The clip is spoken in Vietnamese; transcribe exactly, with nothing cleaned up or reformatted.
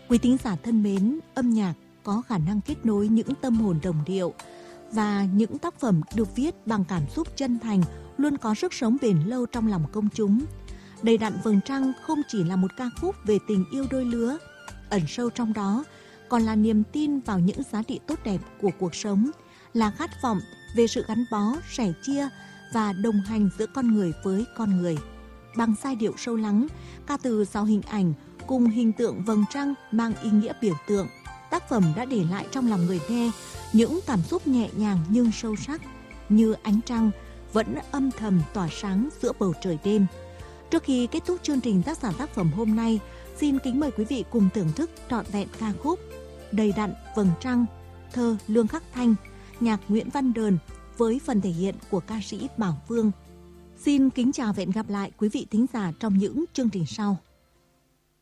Quý thính giả thân mến, âm nhạc có khả năng kết nối những tâm hồn đồng điệu và những tác phẩm được viết bằng cảm xúc chân thành luôn có sức sống bền lâu trong lòng công chúng. Đầy đặn vầng trăng không chỉ là một ca khúc về tình yêu đôi lứa, ẩn sâu trong đó còn là niềm tin vào những giá trị tốt đẹp của cuộc sống, là khát vọng về sự gắn bó, sẻ chia và đồng hành giữa con người với con người. Bằng giai điệu sâu lắng, ca từ giàu hình ảnh cùng hình tượng vầng trăng mang ý nghĩa biểu tượng, tác phẩm đã để lại trong lòng người nghe những cảm xúc nhẹ nhàng nhưng sâu sắc, như ánh trăng vẫn âm thầm tỏa sáng giữa bầu trời đêm. Trước khi kết thúc chương trình tác giả tác phẩm hôm nay, xin kính mời quý vị cùng thưởng thức trọn vẹn ca khúc Đầy đặn vầng trăng, thơ Lương Khắc Thanh, nhạc Nguyễn Văn Đờn với phần thể hiện của ca sĩ Bảo Vương. Xin kính chào và hẹn gặp lại quý vị thính giả trong những chương trình sau.